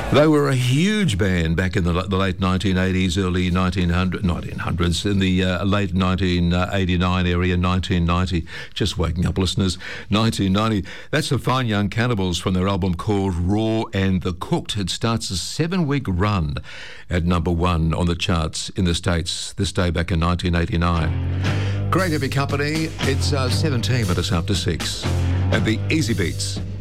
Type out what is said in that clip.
They were a huge band back in the late 1980s, early 1900s, in the late 1989 area, 1990. Just waking up, listeners. 1990. That's the Fine Young Cannibals from their album called Raw and the Cooked. It starts a 7-week run at number 1 on the charts in the States this day back in 1989. Great to be company. It's 17 minutes after 6. And the Easy Beats.